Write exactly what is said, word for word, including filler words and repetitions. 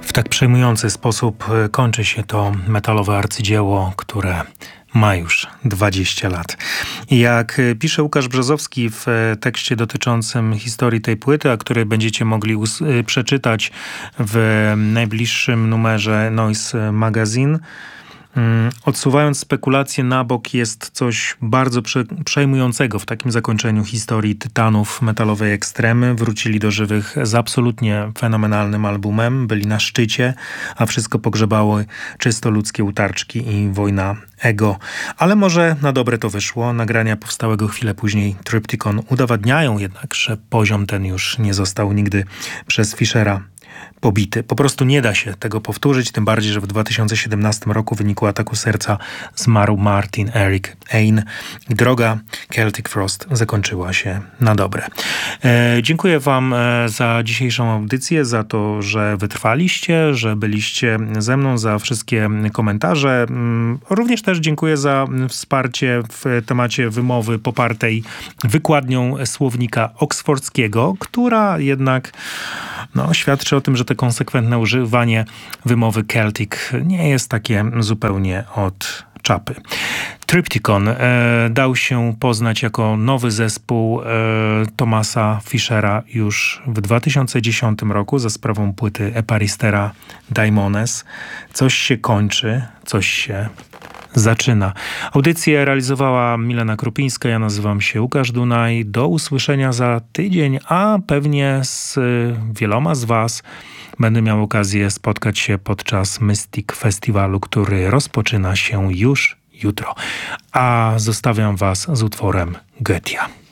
W tak przejmujący sposób kończy się to metalowe arcydzieło, które ma już dwadzieścia lat. Jak pisze Łukasz Brzozowski w tekście dotyczącym historii tej płyty, a który będziecie mogli us- przeczytać w najbliższym numerze Noise Magazine, odsuwając spekulacje na bok, jest coś bardzo prze, przejmującego w takim zakończeniu historii tytanów metalowej ekstremy. Wrócili do żywych z absolutnie fenomenalnym albumem, byli na szczycie, a wszystko pogrzebały czysto ludzkie utarczki i wojna ego. Ale może na dobre to wyszło. Nagrania powstałego chwilę później Triptykon udowadniają jednak, że poziom ten już nie został nigdy przez Fischera pobity. Po prostu nie da się tego powtórzyć, tym bardziej, że w dwa tysiące siedemnastym roku w wyniku ataku serca zmarł Martin Eric Ain. Droga Celtic Frost zakończyła się na dobre. E, dziękuję wam za dzisiejszą audycję, za to, że wytrwaliście, że byliście ze mną, za wszystkie komentarze. Również też dziękuję za wsparcie w temacie wymowy popartej wykładnią słownika oksfordzkiego, która jednak no, świadczy o tym, że to konsekwentne używanie wymowy Celtic nie jest takie zupełnie od czapy. Triptykon e, dał się poznać jako nowy zespół e, Thomasa Fischera już w dwa tysiące dziesiątym roku za sprawą płyty Eparistera Daimones. Coś się kończy, coś się zaczyna. Audycję realizowała Milena Krupińska, ja nazywam się Łukasz Dunaj. Do usłyszenia za tydzień, a pewnie z wieloma z was będę miał okazję spotkać się podczas Mystic Festiwalu, który rozpoczyna się już jutro. A zostawiam was z utworem Goetia.